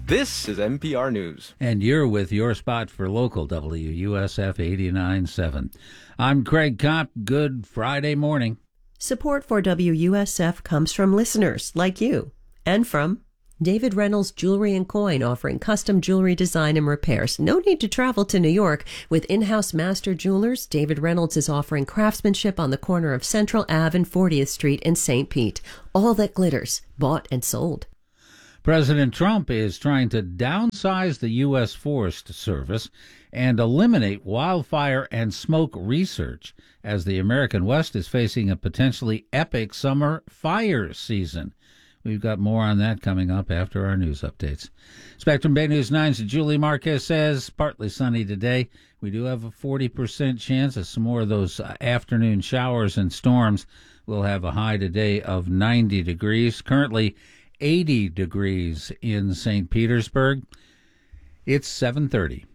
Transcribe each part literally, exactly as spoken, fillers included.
This is N P R News. And you're with your spot for local W U S F eighty-nine point seven. I'm Craig Kopp. Good Friday morning. Support for W U S F comes from listeners like you and from David Reynolds Jewelry and Coin, offering custom jewelry design and repairs. No need to travel to New York. With in-house master jewelers, David Reynolds is offering craftsmanship on the corner of Central Avenue and fortieth Street in Saint Pete. All that glitters, bought and sold. President Trump is trying to downsize the U S Forest Service and eliminate wildfire and smoke research as the American West is facing a potentially epic summer fire season. We've got more on that coming up after our news updates. Spectrum Bay News nine's Julie Marquez says partly sunny today. We do have a forty percent chance of some more of those afternoon showers and storms. We'll have a high today of ninety degrees. Currently eighty degrees in Saint Petersburg. It's seven thirty.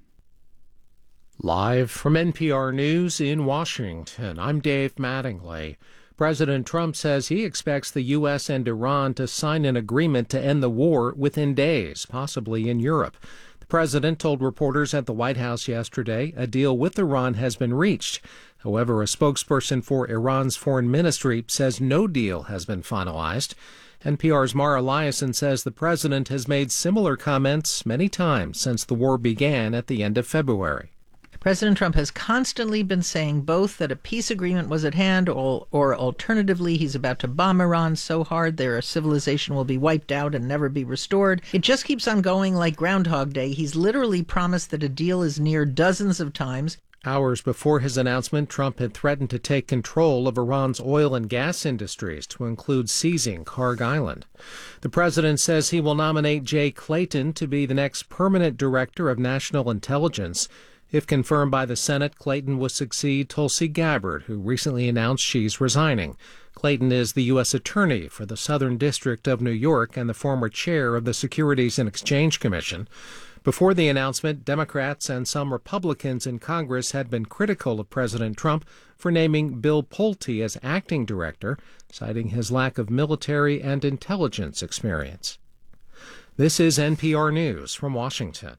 Live from N P R News in Washington, I'm Dave Mattingly. President Trump says he expects the U S and Iran to sign an agreement to end the war within days, possibly in Europe. The president told reporters at the White House yesterday a deal with Iran has been reached. However, a spokesperson for Iran's foreign ministry says no deal has been finalized. N P R's Mara Liasson says the president has made similar comments many times since the war began at the end of February. President Trump has constantly been saying both that a peace agreement was at hand or, or alternatively he's about to bomb Iran so hard their civilization will be wiped out and never be restored. It just keeps on going like Groundhog Day. He's literally promised that a deal is near dozens of times. Hours before his announcement, Trump had threatened to take control of Iran's oil and gas industries, to include seizing Karg Island. The president says he will nominate Jay Clayton to be the next permanent director of national intelligence. If confirmed by the Senate, Clayton will succeed Tulsi Gabbard, who recently announced she's resigning. Clayton is the U S attorney for the Southern District of New York and the former chair of the Securities and Exchange Commission. Before the announcement, Democrats and some Republicans in Congress had been critical of President Trump for naming Bill Pulte as acting director, citing his lack of military and intelligence experience. This is N P R News from Washington.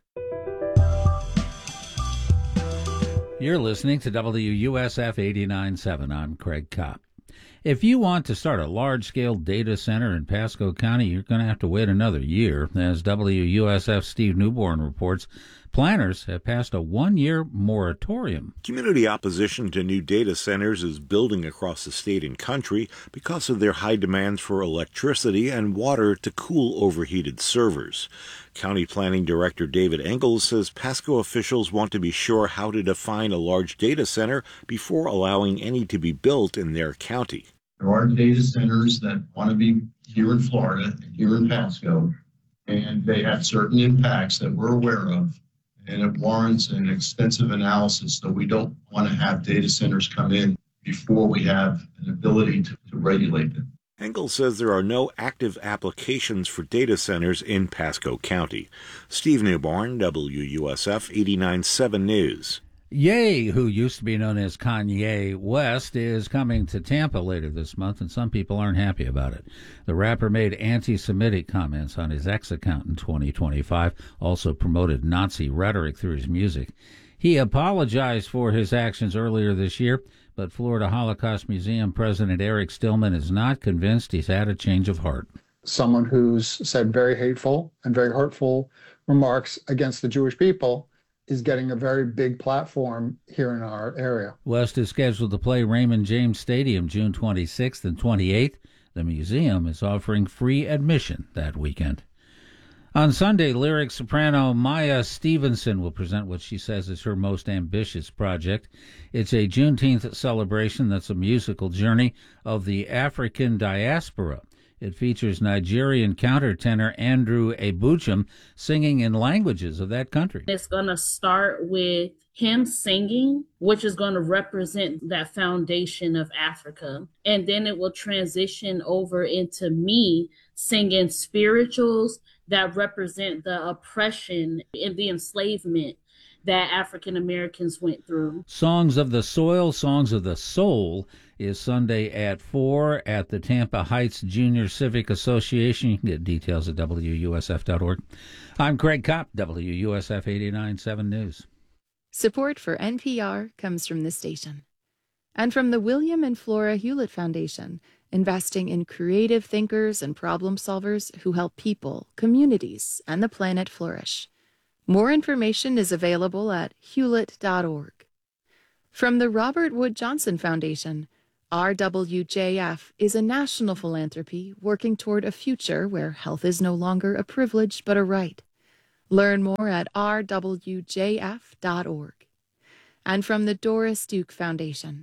You're listening to W U S F eighty-nine point seven. I'm Craig Kopp. If you want to start a large-scale data center in Pasco County, you're going to have to wait another year. As W U S F Steve Newborn reports, planners have passed a one-year moratorium. Community opposition to new data centers is building across the state and country because of their high demands for electricity and water to cool overheated servers. County Planning Director David Engels says Pasco officials want to be sure how to define a large data center before allowing any to be built in their county. There are data centers that want to be here in Florida, here in Pasco, and they have certain impacts that we're aware of, and it warrants an extensive analysis. So we don't want to have data centers come in before we have an ability to, to regulate them. Engels says there are no active applications for data centers in Pasco County. Steve Newborn, W U S F eighty-nine point seven News. Ye, who used to be known as Kanye West, is coming to Tampa later this month, and some people aren't happy about it. The rapper made anti-Semitic comments on his X account in twenty twenty-five, also promoted Nazi rhetoric through his music. He apologized for his actions earlier this year, but Florida Holocaust Museum President Eric Stillman is not convinced he's had a change of heart. Someone who's said very hateful and very hurtful remarks against the Jewish people is getting a very big platform here in our area. West is scheduled to play Raymond James Stadium June twenty-sixth and twenty-eighth. The museum is offering free admission that weekend. On Sunday, lyric soprano Maya Stevenson will present what she says is her most ambitious project. It's a Juneteenth celebration that's a musical journey of the African diaspora. It features Nigerian countertenor Andrew Ebucham singing in languages of that country. It's going to start with him singing, which is going to represent that foundation of Africa. And then it will transition over into me singing spirituals that represent the oppression and the enslavement that African Americans went through. Songs of the Soil, Songs of the Soul is Sunday at four at the Tampa Heights Junior Civic Association. You can get details at W U S F dot org. I'm Craig Kopp, W U S F eighty-nine point seven News. Support for N P R comes from this station and from the William and Flora Hewlett Foundation, investing in creative thinkers and problem solvers who help people, communities, and the planet flourish. More information is available at hewlett dot org. From the Robert Wood Johnson Foundation, R W J F is a national philanthropy working toward a future where health is no longer a privilege but a right. Learn more at r w j f dot org. And from the Doris Duke Foundation.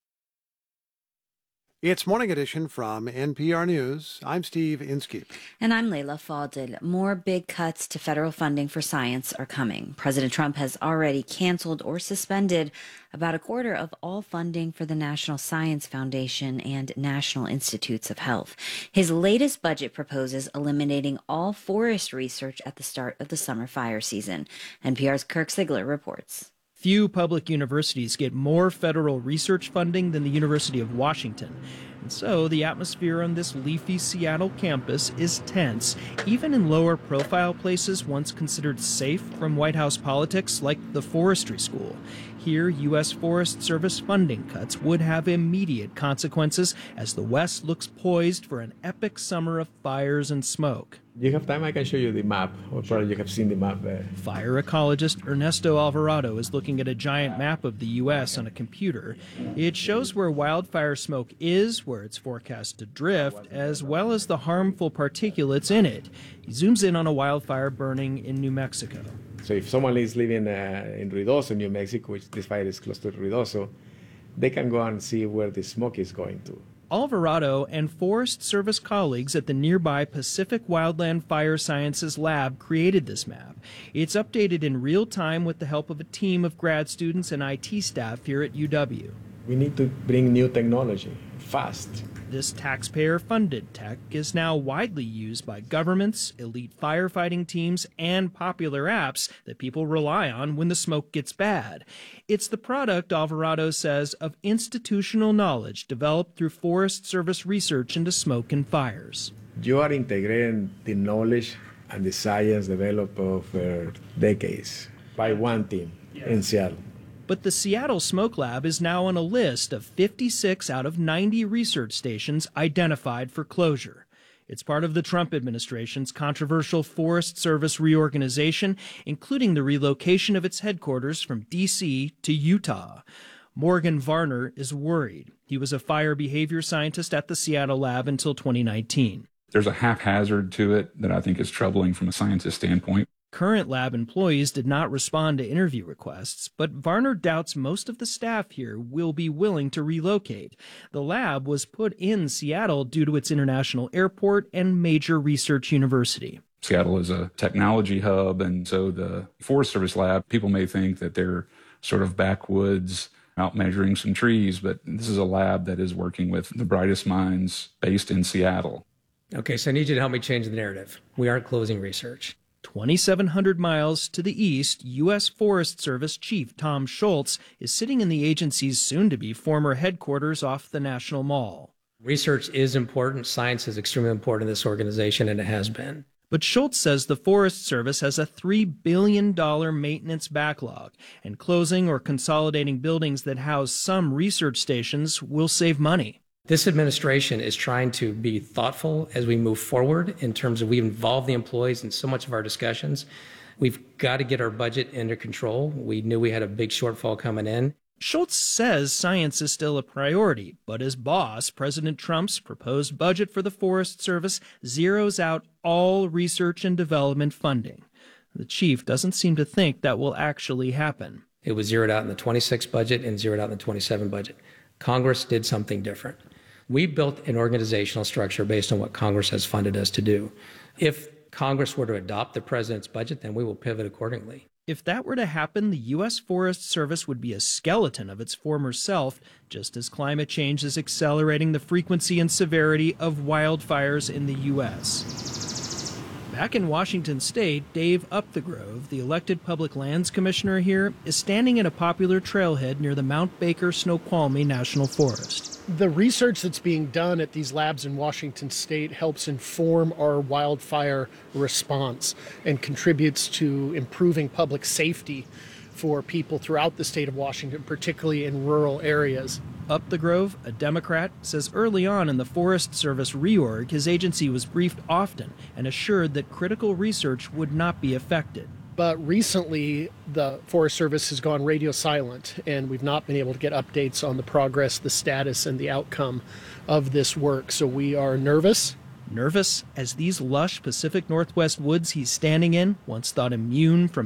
It's Morning Edition from N P R News. I'm Steve Inskeep. And I'm Layla Falded. More big cuts to federal funding for science are coming. President Trump has already canceled or suspended about a quarter of all funding for the National Science Foundation and National Institutes of Health. His latest budget proposes eliminating all forest research at the start of the summer fire season. N P R's Kirk Sigler reports. Few public universities get more federal research funding than the University of Washington. And so the atmosphere on this leafy Seattle campus is tense, even in lower profile places once considered safe from White House politics like the Forestry School. Here, U S Forest Service funding cuts would have immediate consequences as the West looks poised for an epic summer of fires and smoke. You have time, I can show you the map, or probably you have seen the map there. Fire ecologist Ernesto Alvarado is looking at a giant map of the U S on a computer. It shows where wildfire smoke is, where it's forecast to drift, as well as the harmful particulates in it. He zooms in on a wildfire burning in New Mexico. So if someone is living uh, in Ruidoso, New Mexico, which this fire is close to Ruidoso, they can go and see where the smoke is going to. Alvarado and Forest Service colleagues at the nearby Pacific Wildland Fire Sciences Lab created this map. It's updated in real time with the help of a team of grad students and I T staff here at U W. We need to bring new technology fast. This taxpayer-funded tech is now widely used by governments, elite firefighting teams, and popular apps that people rely on when the smoke gets bad. It's the product, Alvarado says, of institutional knowledge developed through Forest Service research into smoke and fires. You are integrating the knowledge and the science developed over decades by one team in Seattle. But the Seattle Smoke Lab is now on a list of fifty-six out of ninety research stations identified for closure. It's part of the Trump administration's controversial Forest Service reorganization, including the relocation of its headquarters from D C to Utah. Morgan Varner is worried. He was a fire behavior scientist at the Seattle lab until twenty nineteen. There's a haphazard to it that I think is troubling from a scientist standpoint. Current lab employees did not respond to interview requests, but Varner doubts most of the staff here will be willing to relocate. The lab was put in Seattle due to its international airport and major research university. Seattle is a technology hub, and so the Forest Service lab, people may think that they're sort of backwoods out measuring some trees, but this is a lab that is working with the brightest minds based in Seattle. Okay, so I need you to help me change the narrative. We aren't closing research. twenty-seven hundred miles to the east, U S Forest Service Chief Tom Schultz is sitting in the agency's soon-to-be former headquarters off the National Mall. Research is important. Science is extremely important in this organization, and it has been. But Schultz says the Forest Service has a three billion dollars maintenance backlog, and closing or consolidating buildings that house some research stations will save money. This administration is trying to be thoughtful as we move forward in terms of we involve the employees in so much of our discussions. We've got to get our budget under control. We knew we had a big shortfall coming in. Schultz says science is still a priority, but his boss, President Trump's proposed budget for the Forest Service, zeroes out all research and development funding. The chief doesn't seem to think that will actually happen. It was zeroed out in the twenty-six budget and zeroed out in the twenty-seven budget. Congress did something different. We built an organizational structure based on what Congress has funded us to do. If Congress were to adopt the president's budget, then we will pivot accordingly. If that were to happen, the U S Forest Service would be a skeleton of its former self, just as climate change is accelerating the frequency and severity of wildfires in the U S. Back in Washington State, Dave Upthegrove, the elected public lands commissioner here, is standing at a popular trailhead near the Mount Baker Snoqualmie National Forest. The research that's being done at these labs in Washington state helps inform our wildfire response and contributes to improving public safety for people throughout the state of Washington, particularly in rural areas. Up the Grove, a Democrat, says early on in the Forest Service reorg, his agency was briefed often and assured that critical research would not be affected. But recently, the Forest Service has gone radio silent, and we've not been able to get updates on the progress, the status, and the outcome of this work. So we are nervous. Nervous as these lush Pacific Northwest woods he's standing in, once thought immune from